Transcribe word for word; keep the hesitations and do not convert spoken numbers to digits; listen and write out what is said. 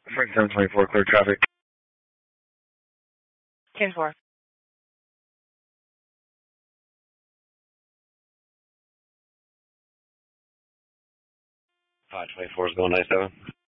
Front seven twenty-four, clear traffic. ten four. five twenty-four is going nine seven.